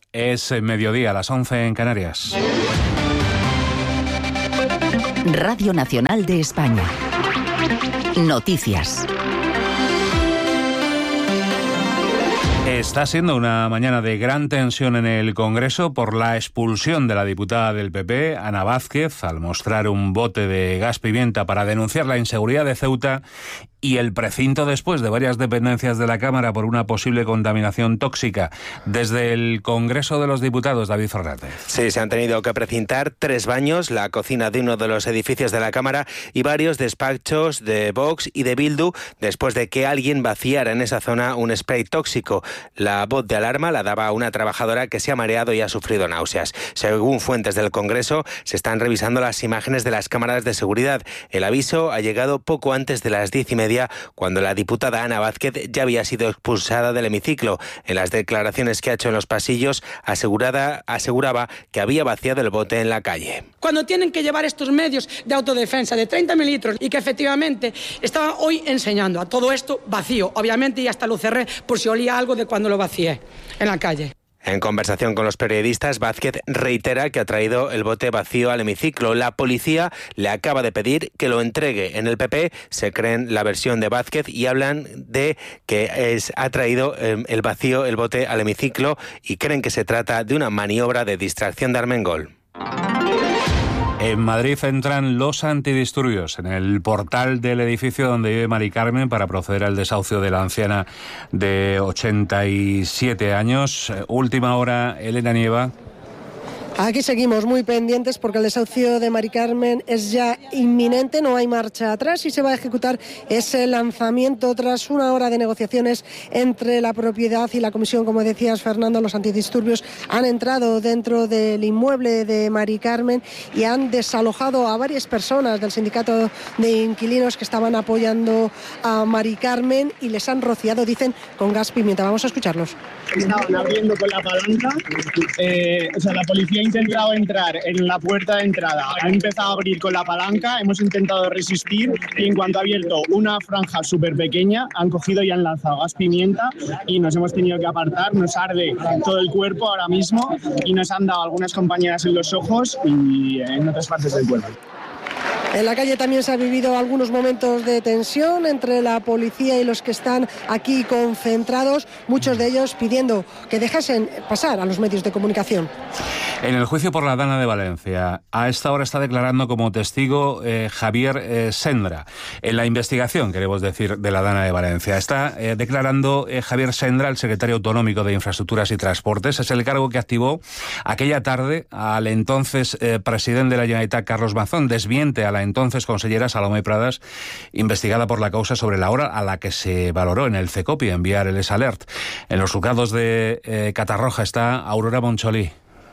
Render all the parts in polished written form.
Es mediodía, las 11 en Canarias. Radio Nacional de España. Noticias. Está siendo una mañana de gran tensión en el Congreso por la expulsión de la diputada del PP, Ana Vázquez, al mostrar un bote de gas pimienta para denunciar la inseguridad de Ceuta y el precinto después de varias dependencias de la Cámara por una posible contaminación tóxica. Desde el Congreso de los Diputados, David Fernández. Sí, se han tenido que precintar 3 baños, la cocina de uno de los edificios de la Cámara y varios despachos de Vox y de Bildu después de que alguien vaciara en esa zona un spray tóxico. La voz de alarma la daba una trabajadora que se ha mareado y ha sufrido náuseas. Según fuentes del Congreso, se están revisando las imágenes de las cámaras de seguridad. El aviso ha llegado poco antes de las 10:30, cuando la diputada Ana Vázquez ya había sido expulsada del hemiciclo. En las declaraciones que ha hecho en los pasillos, aseguraba que había vaciado el bote en la calle. Cuando tienen que llevar estos medios de autodefensa de 30 mililitros y que efectivamente estaba hoy enseñando a todo esto vacío, obviamente, y hasta lo cerré por si olía algo de cuando lo vacié en la calle. En conversación con los periodistas, Vázquez reitera que ha traído el bote vacío al hemiciclo. La policía le acaba de pedir que lo entregue. En el PP se creen la versión de Vázquez y hablan de que ha traído el bote al hemiciclo y creen que se trata de una maniobra de distracción de Armengol. En Madrid entran los antidisturbios en el portal del edificio donde vive Mari Carmen para proceder al desahucio de la anciana de 87 años. Última hora, Elena Nieva. Aquí seguimos muy pendientes porque el desahucio de Mari Carmen es ya inminente, no hay marcha atrás y se va a ejecutar ese lanzamiento tras una hora de negociaciones entre la propiedad y la comisión. Como decías, Fernando, los antidisturbios han entrado dentro del inmueble de Mari Carmen y han desalojado a varias personas del sindicato de inquilinos que estaban apoyando a Mari Carmen y les han rociado, dicen, con gas pimienta. Vamos a escucharlos. Estaban abriendo con la palanca, la policía ha intentado entrar en la puerta de entrada, ha empezado a abrir con la palanca, hemos intentado resistir y en cuanto ha abierto una franja súper pequeña, han cogido y han lanzado gas pimienta y nos hemos tenido que apartar, nos arde todo el cuerpo ahora mismo y nos han dado algunas compañeras en los ojos y en otras partes del cuerpo. En la calle también se han vivido algunos momentos de tensión entre la policía y los que están aquí concentrados, muchos de ellos pidiendo que dejasen pasar a los medios de comunicación. En el juicio por la Dana de Valencia, a esta hora está declarando como testigo Javier Sendra. En la investigación, queremos decir, de la Dana de Valencia, está declarando Javier Sendra, el secretario autonómico de Infraestructuras y Transportes. Es el cargo que activó aquella tarde al entonces presidente de la Generalitat, Carlos Mazón, desmiente a la entonces consellera Salomé Pradas, investigada por la causa sobre la hora a la que se valoró en el CECOPI enviar el S-Alert. En los juzgados de Catarroja está Aurora Moncholí.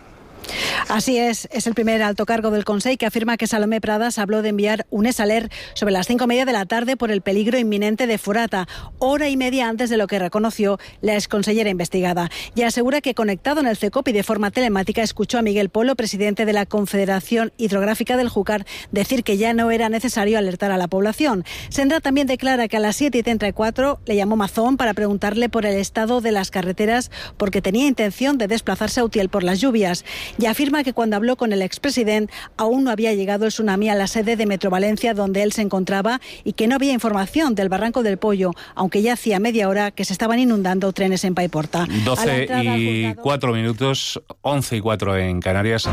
Así es el primer alto cargo del Consell que afirma que Salomé Pradas habló de enviar un S-Alert sobre las 5:30 de la tarde por el peligro inminente de Forata, hora y media antes de lo que reconoció la exconsellera investigada. Y asegura que conectado en el CECOPI de forma telemática escuchó a Miguel Polo, presidente de la Confederación Hidrográfica del Júcar, decir que ya no era necesario alertar a la población. Sendra también declara que a las 7:34 le llamó Mazón para preguntarle por el estado de las carreteras porque tenía intención de desplazarse a Utiel por las lluvias. Y afirma que cuando habló con el expresidente aún no había llegado el tsunami a la sede de Metro Valencia donde él se encontraba y que no había información del Barranco del Pollo, aunque ya hacía media hora que se estaban inundando trenes en Paiporta. 12:04, 11:04 en Canarias.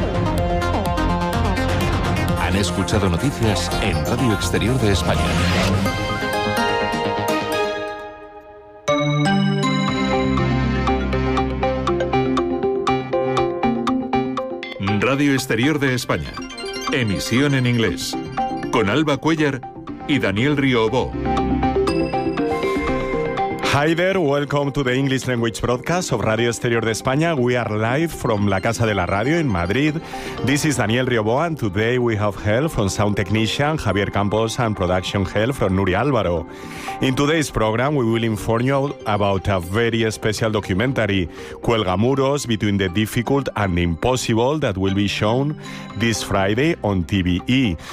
Han escuchado noticias en Radio Exterior de España. Radio Exterior de España. Emisión en inglés. Con Alba Cuellar y Daniel Riobó. Hi there, welcome to the English language broadcast of Radio Exterior de España. We are live from La Casa de la Radio in Madrid. This is Daniel Riobó and today we have help from sound technician Javier Campos and production help from Nuria Álvaro. In today's program we will inform you about a very special documentary, Cuelgamuros, Between the Difficult and the Impossible, that will be shown this Friday on TVE.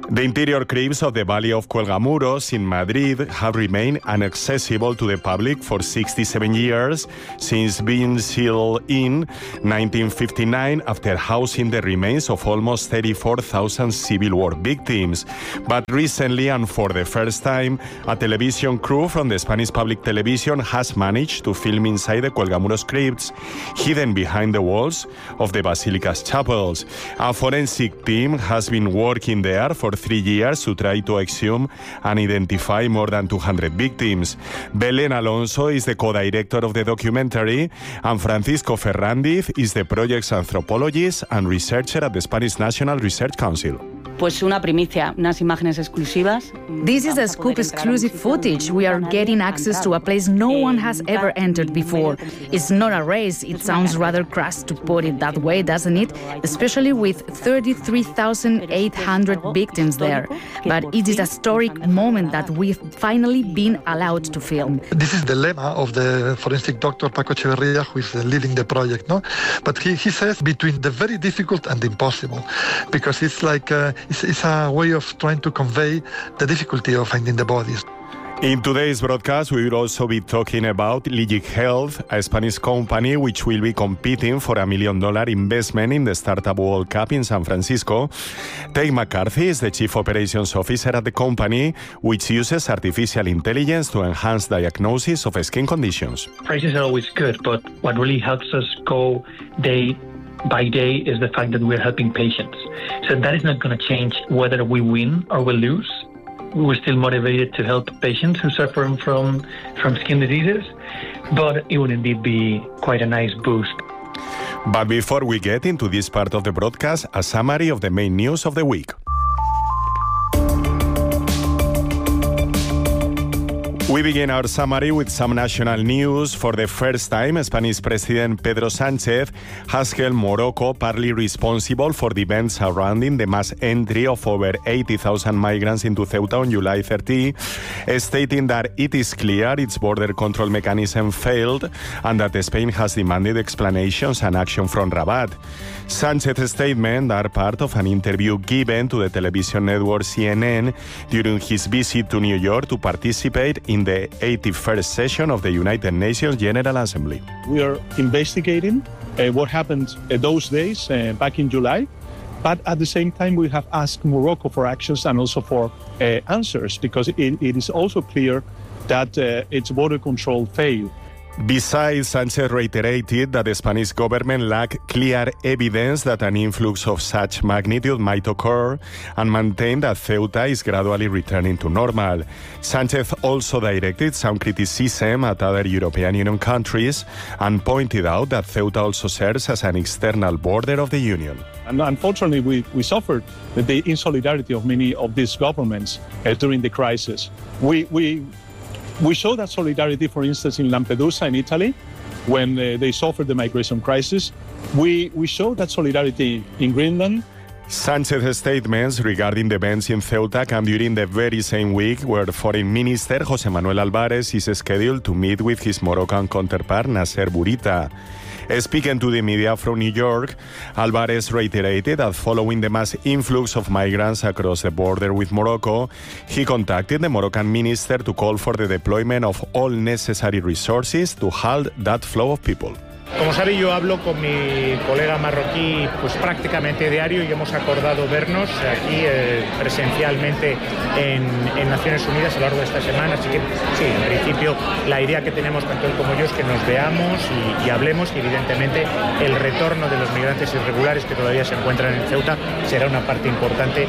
The interior crypts of the Valley of Cuelgamuros in Madrid have remained inaccessible to the public for 67 years since being sealed in 1959 after housing the remains of almost 34,000 Civil War victims. But recently, and for the first time, a television crew from the Spanish public television has managed to film inside the Cuelgamuros crypts, hidden behind the walls of the Basilica's chapels. A forensic team has been working there for 3 years to try to exhume and identify more than 200 victims. Belén Alonso is the co-director of the documentary, and Francisco Ferrandiz is the project's anthropologist and researcher at the Spanish National Research Council. Pues una primicia, unas imágenes exclusivas. This is a scoop exclusive footage. We are getting access to a place no one has ever entered before. It's not a race. It sounds rather crass to put it that way, doesn't it? Especially with 33,800 victims there. But it is a historic moment that we've finally been allowed to film. This is the lemma of the forensic doctor Paco Echeverría, who is leading the project, no? But he says between the very difficult and the impossible, because it's like it's a way of trying to convey the difficulty of finding the bodies. In today's broadcast, we will also be talking about Ligic Health, a Spanish company which will be competing for $1 million investment in the Startup World Cup in San Francisco. Tate McCarthy is the Chief Operations Officer at the company, which uses artificial intelligence to enhance diagnosis of skin conditions. Prices are always good, but what really helps us go day by day is the fact that we're helping patients. So that is not going to change whether we win or we lose. We're still motivated to help patients who suffer from skin diseases, but it would indeed be quite a nice boost. But before we get into this part of the broadcast, a summary of the main news of the week. We begin our summary with some national news. For the first time, Spanish President Pedro Sánchez has held Morocco partly responsible for the events surrounding the mass entry of over 80,000 migrants into Ceuta on July 30, stating that it is clear its border control mechanism failed and that Spain has demanded explanations and action from Rabat. Sánchez's statements are part of an interview given to the television network CNN during his visit to New York to participate in the 81st session of the United Nations General Assembly. We are investigating what happened those days back in July, but at the same time we have asked Morocco for actions and also for answers, because it is also clear that its border control failed. Besides, Sánchez reiterated that the Spanish government lacked clear evidence that an influx of such magnitude might occur and maintained that Ceuta is gradually returning to normal. Sánchez also directed some criticism at other European Union countries and pointed out that Ceuta also serves as an external border of the Union. And unfortunately, we suffered the insolidarity of many of these governments during the crisis. We show that solidarity, for instance, in Lampedusa in Italy, when they suffered the migration crisis. We show that solidarity in Greenland. Sánchez's statements regarding the events in Ceuta come during the very same week where Foreign Minister José Manuel Álvarez is scheduled to meet with his Moroccan counterpart Nasser Bourita. Speaking to the media from New York, Álvarez reiterated that following the mass influx of migrants across the border with Morocco, he contacted the Moroccan minister to call for the deployment of all necessary resources to halt that flow of people. Como sabe, yo hablo con mi colega marroquí pues prácticamente diario y hemos acordado vernos aquí presencialmente en Naciones Unidas a lo largo de esta semana. Así que sí, en principio la idea que tenemos tanto él como yo es que nos veamos y hablemos, y evidentemente el retorno de los migrantes irregulares que todavía se encuentran en Ceuta será una parte importante.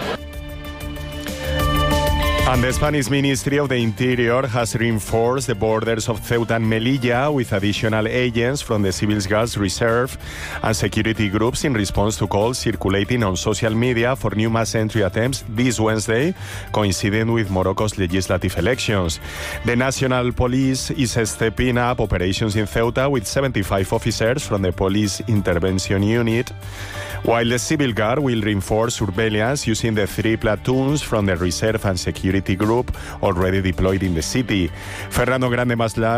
And the Spanish Ministry of the Interior has reinforced the borders of Ceuta and Melilla with additional agents from the Civil Guards Reserve and security groups in response to calls circulating on social media for new mass entry attempts this Wednesday, coinciding with Morocco's legislative elections. The National Police is stepping up operations in Ceuta with 75 officers from the Police Intervention Unit, while the Civil Guard will reinforce surveillance using the 3 platoons from the Reserve and Security Group already deployed in the city. Fernando Grande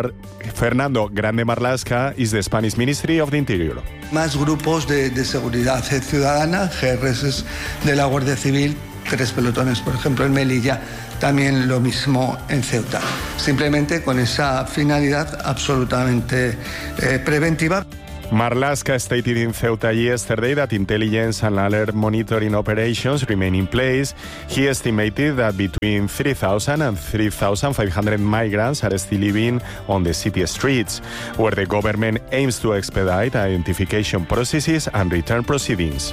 Marlaska is the Spanish Ministry of the Interior. Más grupos de seguridad ciudadana, GRS de la Guardia Civil, 3 pelotones, por ejemplo, en Melilla, también lo mismo en Ceuta. Simplemente con esa finalidad absolutamente preventiva. Marlaska stated in Ceuta yesterday that intelligence and alert monitoring operations remain in place. He estimated that between 3,000 and 3,500 migrants are still living on the city streets, where the government aims to expedite identification processes and return proceedings.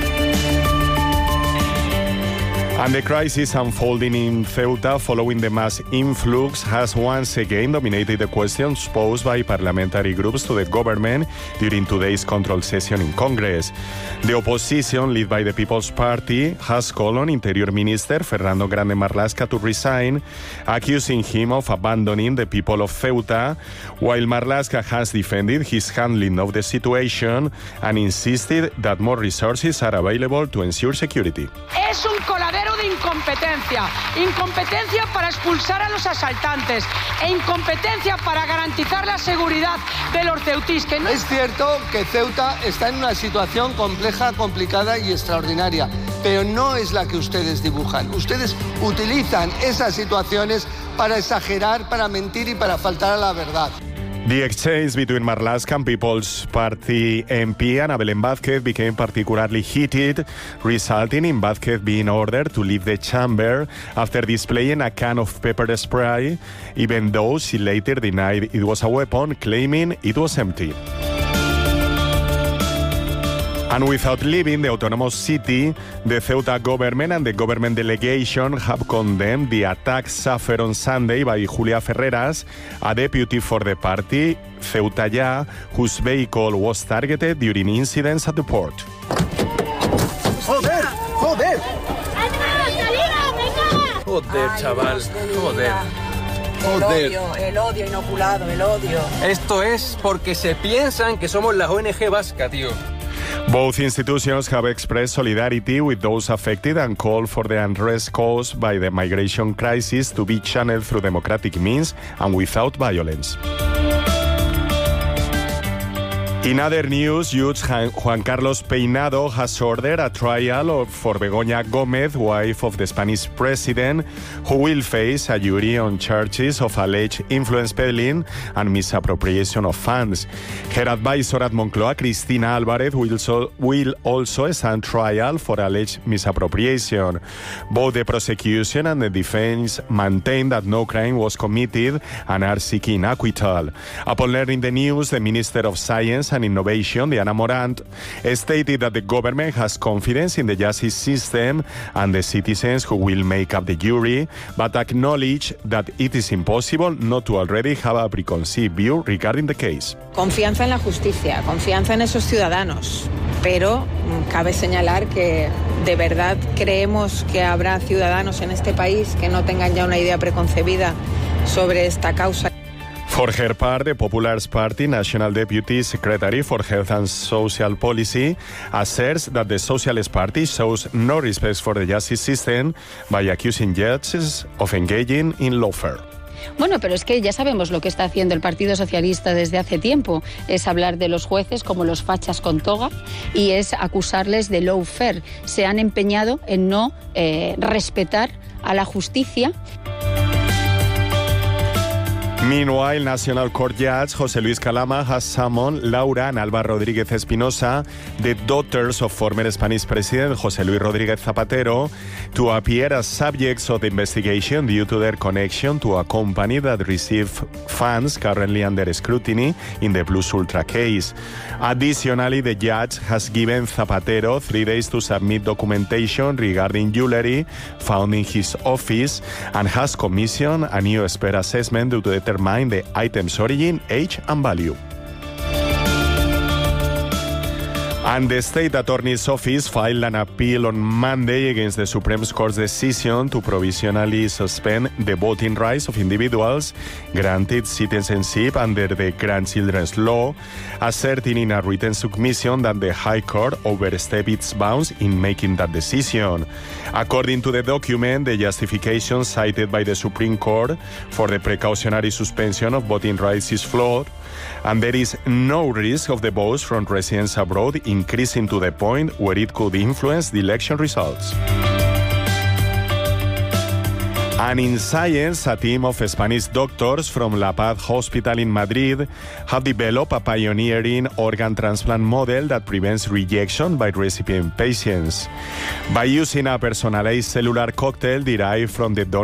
And the crisis unfolding in Ceuta following the mass influx has once again dominated the questions posed by parliamentary groups to the government during today's control session in Congress. The opposition, led by the People's Party, has called on Interior Minister Fernando Grande Marlaska to resign, accusing him of abandoning the people of Ceuta, while Marlaska has defended his handling of the situation and insisted that more resources are available to ensure security. Es un coladero de incompetencia para expulsar a los asaltantes e incompetencia para garantizar la seguridad de los ceutís. Es cierto que Ceuta está en una situación compleja, complicada y extraordinaria, pero no es la que ustedes dibujan. Ustedes utilizan esas situaciones para exagerar, para mentir y para faltar a la verdad. The exchange between Marlaska and People's Party MP Ana Belén Vázquez became particularly heated, resulting in Vázquez being ordered to leave the chamber after displaying a can of pepper spray, even though she later denied it was a weapon, claiming it was empty. And without leaving the autonomous city, the Ceuta government and the government delegation have condemned the attack suffered on Sunday by Julia Ferreras, a deputy for the party, Ceuta Ya, whose vehicle was targeted during incidents at the port. ¡Joder! ¡Joder! Joder, chaval, joder. El odio inoculado, el odio. Esto es porque se piensan que somos la ONG vasca, tío. Both institutions have expressed solidarity with those affected and called for the unrest caused by the migration crisis to be channeled through democratic means and without violence. In other news, Judge Juan Carlos Peinado has ordered a trial for Begoña Gómez, wife of the Spanish president, who will face a jury on charges of alleged influence peddling and misappropriation of funds. Her advisor at Moncloa, Cristina Álvarez, will also stand trial for alleged misappropriation. Both the prosecution and the defense maintain that no crime was committed and are seeking acquittal. Upon learning the news, the Minister of Science and Innovation, Diana Morant, stated that the government has confidence in the justice system and the citizens who will make up the jury, but acknowledged that it is impossible not to already have a preconceived view regarding the case. Confianza en la justicia, confianza en esos ciudadanos, pero cabe señalar que de verdad creemos que habrá ciudadanos en este país que no tengan ya una idea preconcebida sobre esta causa. For her part, the Popular Party National Deputy Secretary for Health and Social Policy asserts that the Socialist Party shows no respect for the justice system by accusing judges of engaging in lawfare. Bueno, pero es que ya sabemos lo que está haciendo el Partido Socialista desde hace tiempo. Es hablar de los jueces como los fachas con toga y es acusarles de lawfare. Se han empeñado en no respetar a la justicia. Meanwhile, National Court Judge José Luis Calama has summoned Laura and Alba Rodríguez Espinosa, the daughters of former Spanish President José Luis Rodríguez Zapatero, to appear as subjects of the investigation due to their connection to a company that received funds currently under scrutiny in the Plus Ultra case. Additionally, the judge has given Zapatero 3 days to submit documentation regarding jewelry found in his office and has commissioned a new expert assessment to determine the item's origin, age and value. And the State Attorney's Office filed an appeal on Monday against the Supreme Court's decision to provisionally suspend the voting rights of individuals granted citizenship under the Grandchildren's Law, asserting in a written submission that the High Court overstepped its bounds in making that decision. According to the document, the justification cited by the Supreme Court for the precautionary suspension of voting rights is flawed, and there is no risk of the votes from residents abroad increasing to the point where it could influence the election results. And in science, a team of Spanish doctors from La Paz Hospital in Madrid have developed a pioneering organ transplant model that prevents rejection by recipient patients. By using a personalized cellular cocktail derived from the donor